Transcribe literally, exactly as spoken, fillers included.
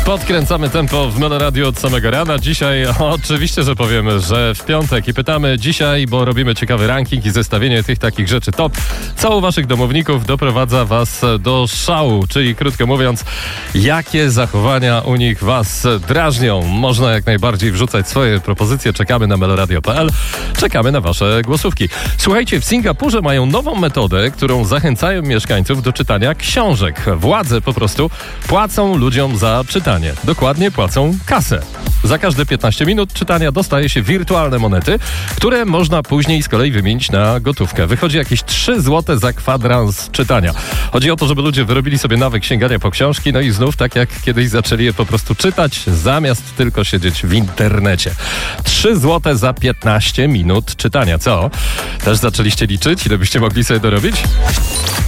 Podkręcamy tempo w Melo Radio od samego rana. Dzisiaj oczywiście, że powiemy, że w piątek i pytamy dzisiaj, bo robimy ciekawy ranking i zestawienie tych takich rzeczy top, co u waszych domowników doprowadza was do szału, czyli krótko mówiąc, jakie zachowania u nich was drażnią. Można jak najbardziej wrzucać swoje propozycje. Czekamy na meloradio kropka p l. Czekamy na wasze głosówki. Słuchajcie, w Singapurze mają nową metodę, którą zachęcają mieszkańców do czytania książek. Władze po prostu płacą ludziom za czytanie. Dokładnie płacą kasę. Za każde piętnaście minut czytania dostaje się wirtualne monety, które można później z kolei wymienić na gotówkę. Wychodzi jakieś trzy złote za kwadrans czytania. Chodzi o to, żeby ludzie wyrobili sobie nawyk sięgania po książki, no i znów tak jak kiedyś zaczęli je po prostu czytać, zamiast tylko siedzieć w internecie. trzy złote za piętnaście minut czytania. Co? Też zaczęliście liczyć? Ile byście mogli sobie dorobić?